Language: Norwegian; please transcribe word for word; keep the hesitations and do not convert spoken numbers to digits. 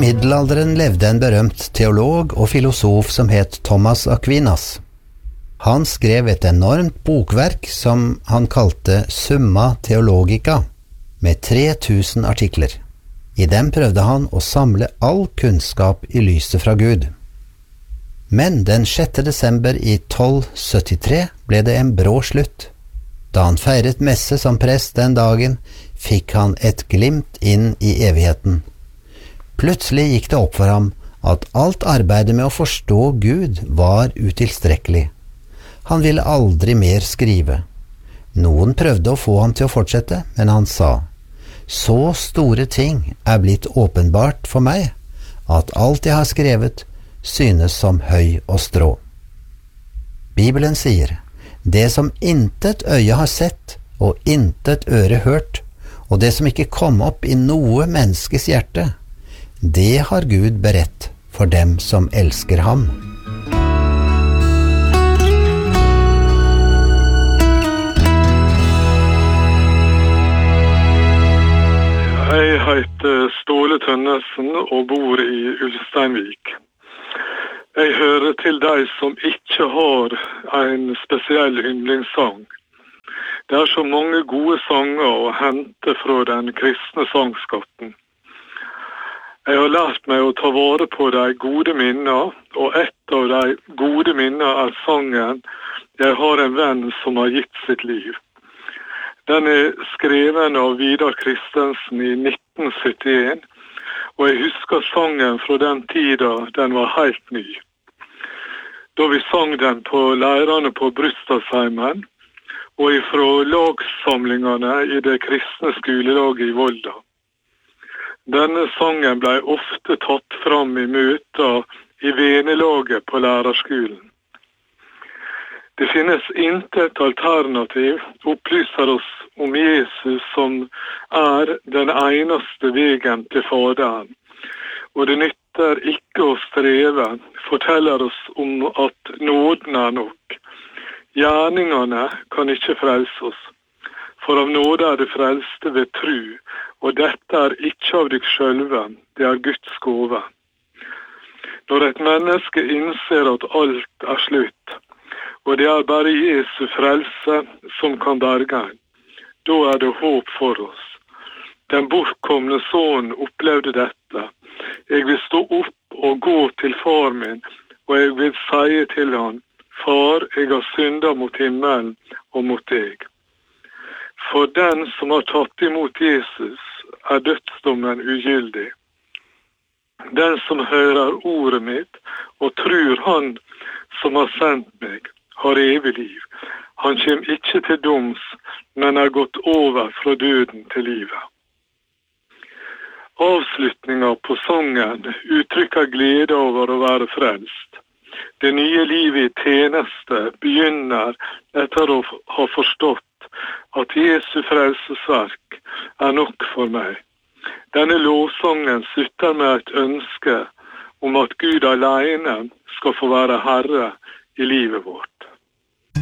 middelalderen levde en berømt teolog og filosof som het Thomas Aquinas. Han skrev et enormt bokverk som han kalte Summa Theologica, med tre tusen artikler. I dem prøvde han å samle all kunnskap i lyset fra Gud. Men den sjette desember i tolv syttitre ble det en brå slutt. Da han feiret messe som prest den dagen, fikk han et glimt inn i evigheten. Plutselig gikk det opp for ham at alt arbeidet med å forstå Gud var utilstrekkelig. Han ville aldri mer skrive. Noen prøvde å få ham til å fortsette, men han sa, «Så store ting er blitt åpenbart for meg, at alt jeg har skrevet synes som høy og strå.» Bibelen sier, «Det som intet øye har sett, og intet øre hørt, og det som ikke kom opp i noe menneskes hjerte, det har Gud beredt for dem som elsker ham.» Jeg heter Ståle Tønnesen og bor i Ulsteinvik. Jeg hører til de som ikke har en spesiell yndlingssang. Det er så mange gode sanger å hente fra den kristne sangskatten. Jeg har lært meg å ta vare på de gode minner, og et av de gode minner er sangen «Jeg har en venn som har gitt sitt liv». Den er skreven av Vidar Kristensen i nitten syttien, og jeg husker sangen fra den tida den var helt ny. Da vi sang den på leirene på Brustadsheimen, og ifra lagsamlingene i det kristne skolelaget i Volda. Denne sangen ble ofte tatt fram i møter i venelaget på lærerskolen. Det finnes intet alternativ, opplyser oss om Jesus som er den eneste vegen til Faderen. Og det nytter ikke å streve, forteller oss om at nåden er nok. Gjerningene kan ikke frelse oss, for av nåde er det frelste ved tru, og dette er ikke av deg sjølve, det er Guds gåve. Når et menneske innser at alt er slutt, og det er bare Jesu frelse som kan berge en, da er det håp for oss. Den bortkomne sønnen opplevde dette. Jeg vil stå opp og gå til far min, og jeg vil si til han, Far, jeg har syndet mot himmelen og mot deg. For den som har tatt imot Jesus, er dødsdommen ugyldig. Den som hører ordet mitt, og tror han som har sendt meg, har evig liv. Han kommer ikke til doms, men er gått over fra døden til livet. Avslutningen på sangen uttrykker glede over å være frelst. Det nye livet i tjeneste begynner etter å ha forstått at Jesu frelsesverk er nok for meg. Denne lovsangen slutter med et ønske om at Gud alene skal få være Herre i livet vårt.